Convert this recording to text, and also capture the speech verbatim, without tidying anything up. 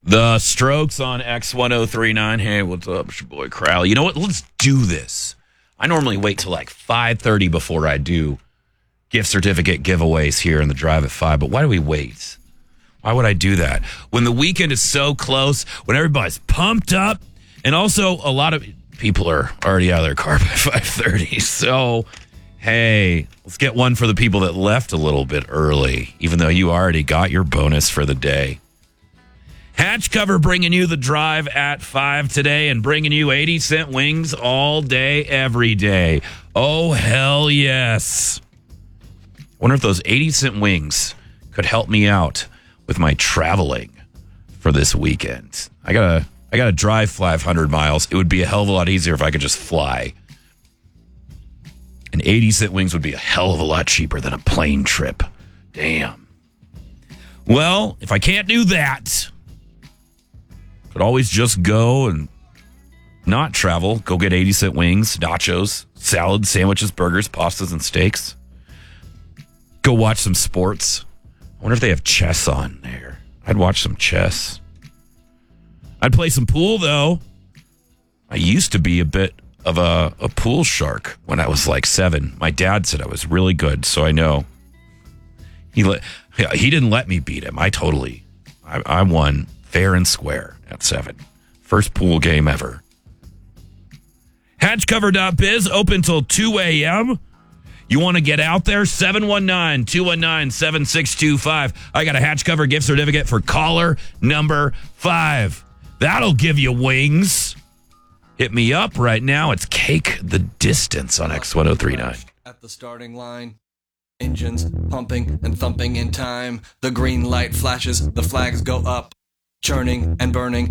The Strokes on X ten thirty-nine. Hey, what's up? It's your boy Crowley. You know what? Let's do this. I normally wait till like five thirty before I do gift certificate giveaways here in the Drive at five, but why do we wait? Why would I do that? When the weekend is so close, when everybody's pumped up, and also a lot of people are already out of their car by five thirty. So, hey, let's get one for the people that left a little bit early, even though you already got your bonus for the day. Hatch Cover bringing you the Drive at five today and bringing you eighty cent wings all day, every day. Oh, hell yes. Wonder if those eighty cent wings could help me out with my traveling for this weekend. I gotta, I gotta drive five hundred miles. It would be a hell of a lot easier if I could just fly. And eighty cent wings would be a hell of a lot cheaper than a plane trip. Damn. Well, if I can't do that, could always just go and not travel. Go get eighty cent wings, nachos, salads, sandwiches, burgers, pastas, and steaks. Go watch some sports. I wonder if they have chess on there. I'd watch some chess. I'd play some pool, though. I used to be a bit of a, a pool shark when I was like seven. My dad said I was really good, so I know. He let, he didn't let me beat him. I totally, I, I won fair and square at seven. First pool game ever. Hatchcover dot biz, open till two a.m. You want to get out there? seven one nine, two one nine, seven six two five. I got a Hatch Cover gift certificate for caller number five. That'll give you wings. Hit me up right now. It's Cake the Distance on X ten thirty-nine. At the starting line, engines pumping and thumping in time. The green light flashes, the flags go up. Churning and burning